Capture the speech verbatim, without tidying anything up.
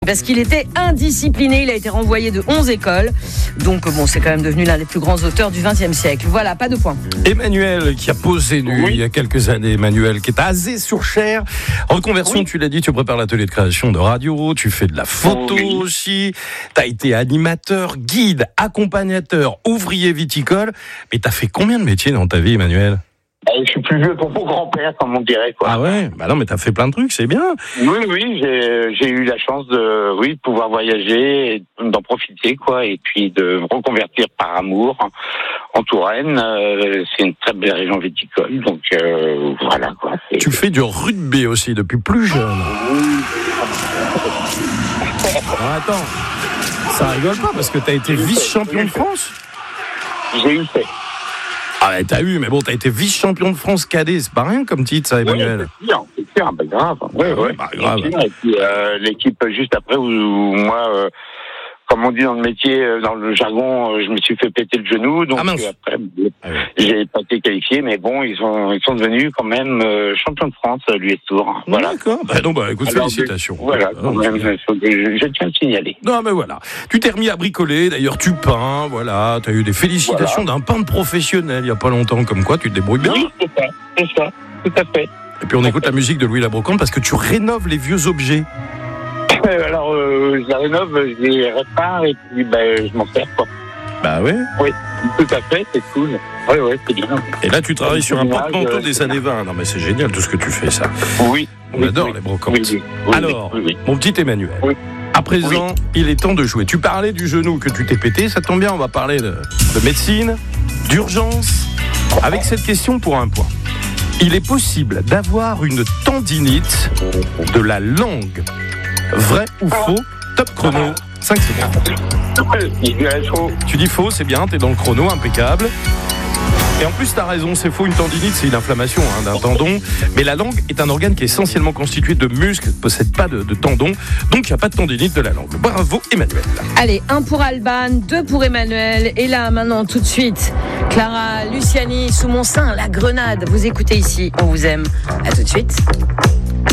parce qu'il était indiscipliné. Il a été renvoyé de onze écoles. Donc bon, c'est quand même devenu l'un des plus grands auteurs du vingtième siècle. Voilà, pas de point. Emmanuel qui a posé nu oui. il y a quelques années. Emmanuel qui est à Azé-sur-Cher. Reconversion, oui. tu l'as dit, tu prépares l'atelier de création de radio, tu fais de la photo oui. aussi. Tu as été animateur, guide, accompagnateur, ouvrier viticole. Mais tu as fait combien de métiers dans ta vie, Emmanuel ? Je suis plus vieux pour mon grand-père, comme on dirait, quoi. Ah ouais? Bah non, mais t'as fait plein de trucs, c'est bien. Oui, oui, j'ai, j'ai eu la chance de, oui, de pouvoir voyager, et d'en profiter, quoi, et puis de me reconvertir par amour en, en Touraine. Euh, c'est une très belle région viticole, donc euh, voilà, quoi. C'est... Tu fais du rugby aussi depuis plus jeune. Oui. Ah, attends, ça rigole pas parce que t'as été vice-champion de France. J'ai eu fait. Ah bah t'as eu, mais bon, t'as été vice-champion de France cadet, c'est pas rien comme titre ça, Emmanuel. Ouais, c'est sûr, c'est sûr, bah grave. Ouais, ouais. Bah, grave. Et puis euh, l'équipe juste après où, où moi, euh, comme on dit dans le métier, dans le jargon, euh, je me suis fait péter le genou, donc ah, euh, après ah, ouais. j'ai pas été qualifié, mais bon, ils sont ils sont devenus quand même euh, champions de France, l'U S Tour. Voilà. D'accord. Bah non, bah écoute, Alors, félicitations. Voilà, quand même, je, je tiens à le signaler. Non, mais voilà. Tu t'es remis à bricoler, d'ailleurs tu peins, voilà, t'as eu des félicitations voilà. d'un peintre professionnel il y a pas longtemps, comme quoi tu te débrouilles bien. Oui, c'est ça, c'est ça, tout à fait. Et puis on écoute la musique de Louis Labrocante parce que tu rénoves les vieux objets. Alors, euh, je la rénove, je les répare et puis ben, je m'en sers, quoi. Bah oui. Oui, tout à fait, c'est cool. Oui, oui, c'est bien. Et là, tu travailles sur un porte-manteau euh, des années vingt. Non, mais c'est génial tout ce que tu fais, ça. Oui. On oui, adore oui, les brocantes. Oui, oui, oui, Alors, oui, oui. mon petit Emmanuel, oui. à présent, oui. il est temps de jouer. Tu parlais du genou que tu t'es pété, ça tombe bien, on va parler de, de médecine, d'urgence, avec cette question pour un point. Il est possible d'avoir une tendinite de la langue. Vrai ou faux? Top chrono, cinq secondes. Tu dis faux, c'est bien, t'es dans le chrono, impeccable. Et en plus, t'as raison, c'est faux, une tendinite, c'est une inflammation hein, d'un tendon. Mais la langue est un organe qui est essentiellement constitué de muscles, ne possède pas de, de tendons, donc il n'y a pas de tendinite de la langue. Bravo, Emmanuel. Allez, un pour Alban, deux pour Emmanuel. Et là, maintenant, tout de suite, Clara Luciani, Sous mon sein, la grenade. Vous écoutez ici, on vous aime. À tout de suite.